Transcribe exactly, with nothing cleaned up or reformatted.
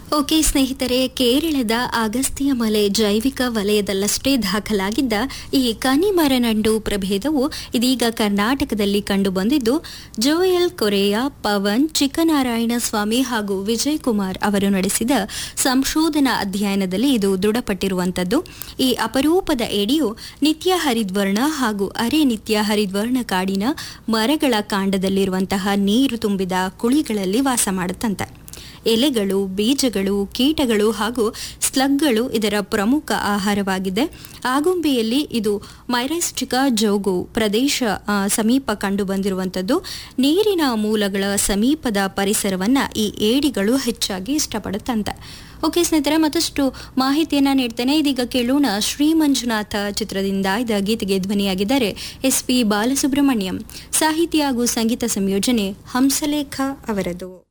Okay ಸ್ನೇಹಿತರೆ, ಕೇರಳದ ಅಗಸ್ತ್ಯ ಮಲೆ ಜೈವಿಕ ವಲಯದಲ್ಲಷ್ಟೇ ದಾಖಲಾಗಿದ್ದ ಈ ಕನಿಮರನಂಡು ಪ್ರಭೇದವು ಇದೀಗ ಕರ್ನಾಟಕದಲ್ಲಿ ಕಂಡುಬಂದಿದ್ದು, ಜೋಯಲ್ ಕೊರೆಯಾ, ಪವನ್ ಚಿಕ್ಕನಾರಾಯಣ ಸ್ವಾಮಿ ಹಾಗೂ ವಿಜಯ್ ಕುಮಾರ್ ಅವರು ನಡೆಸಿದ ಸಂಶೋಧನಾ ಅಧ್ಯಯನದಲ್ಲಿ ಇದು ದೃಢಪಟ್ಟಿರುವಂಥದ್ದು. ಈ ಅಪರೂಪದ ಏಡಿಯು ನಿತ್ಯ ಹರಿದ್ವರ್ಣ ಹಾಗೂ ಅರೆ ನಿತ್ಯ ಹರಿದ್ವರ್ಣ ಕಾಡಿನ ಮರಗಳ ಕಾಂಡದಲ್ಲಿರುವಂತಹ ನೀರು ತುಂಬಿದ ಕುಳಿಗಳಲ್ಲಿ ವಾಸ ಮಾಡುತ್ತಂತೆ. ಎಲೆಗಳು, ಬೀಜಗಳು, ಕೀಟಗಳು ಹಾಗೂ ಸ್ಲಗ್ಗಳು ಇದರ ಪ್ರಮುಖ ಆಹಾರವಾಗಿದೆ. ಆಗುಂಬೆಯಲ್ಲಿ ಇದು ಮೈರೈಸ್ಟಿಕಾ ಜೋಗು ಪ್ರದೇಶ ಸಮೀಪ ಕಂಡುಬಂದಿರುವಂಥದ್ದು. ನೀರಿನ ಮೂಲಗಳ ಸಮೀಪದ ಪರಿಸರವನ್ನು ಈ ಏಡಿಗಳು ಹೆಚ್ಚಾಗಿ ಇಷ್ಟಪಡುತ್ತಂತೆ. ಓಕೆ ಸ್ನೇಹಿತರೆ, ಮತ್ತಷ್ಟು ಮಾಹಿತಿಯನ್ನು ನೀಡ್ತೇನೆ. ಇದೀಗ ಕೇಳೋಣ ಶ್ರೀ ಮಂಜುನಾಥ ಚಿತ್ರದಿಂದ ಇದ ಗೀತೆಗೆ ಧ್ವನಿಯಾಗಿದ್ದಾರೆ ಎಸ್ ಪಿ ಬಾಲಸುಬ್ರಹ್ಮಣ್ಯಂ. ಸಾಹಿತ್ಯ ಹಾಗೂ ಸಂಗೀತ ಸಂಯೋಜನೆ ಹಂಸಲೇಖ ಅವರದು.